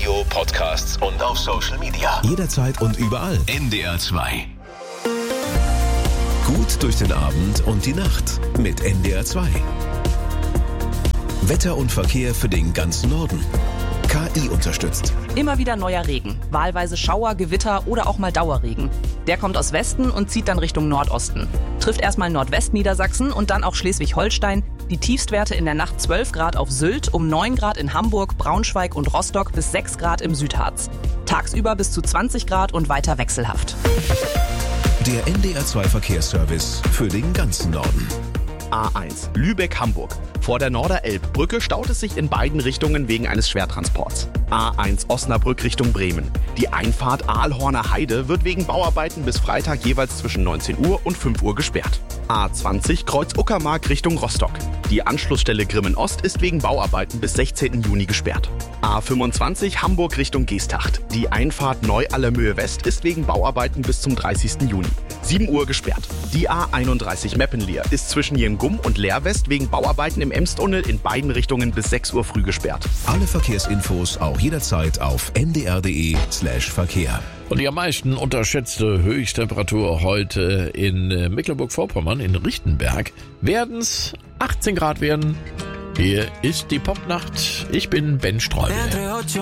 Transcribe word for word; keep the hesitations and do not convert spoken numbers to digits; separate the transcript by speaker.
Speaker 1: Radio, Podcasts und auf Social Media.
Speaker 2: Jederzeit und überall.
Speaker 1: N D R zwei.
Speaker 2: Gut durch den Abend und die Nacht mit N D R zwei. Wetter und Verkehr für den ganzen Norden. K I unterstützt.
Speaker 3: Immer wieder neuer Regen, wahlweise Schauer, Gewitter oder auch mal Dauerregen. Der kommt aus Westen und zieht dann Richtung Nordosten. Trifft erstmal Nordwestniedersachsen und dann auch Schleswig-Holstein. Die Tiefstwerte in der Nacht zwölf Grad auf Sylt, um neun Grad in Hamburg, Braunschweig und Rostock bis sechs Grad im Südharz. Tagsüber bis zu zwanzig Grad und weiter wechselhaft.
Speaker 2: Der N D R zwei Verkehrsservice für den ganzen Norden.
Speaker 4: A eins Lübeck-Hamburg. Vor der Norderelbbrücke staut es sich in beiden Richtungen wegen eines Schwertransports. A eins Osnabrück Richtung Bremen. Die Einfahrt Aalhorner Heide wird wegen Bauarbeiten bis Freitag jeweils zwischen neunzehn Uhr und fünf Uhr gesperrt. A zwanzig Kreuz Uckermark Richtung Rostock. Die Anschlussstelle Grimmen Ost ist wegen Bauarbeiten bis sechzehnten Juni gesperrt. A fünfundzwanzig Hamburg Richtung Geesthacht. Die Einfahrt Neu-Allermöhe West ist wegen Bauarbeiten bis zum dreißigsten Juni. sieben Uhr gesperrt. Die A einunddreißig Meppenleer ist zwischen Jengum und Leerwest wegen Bauarbeiten im Emstunnel in beiden Richtungen bis sechs Uhr früh gesperrt.
Speaker 2: Alle Verkehrsinfos auch jederzeit auf n d r punkt d e slash Verkehr.
Speaker 5: Und die am meisten unterschätzte Höchsttemperatur heute in Mecklenburg-Vorpommern, in Richtenberg, werden es achtzehn Grad werden. Hier ist die Popnacht. Ich bin Ben Streubel.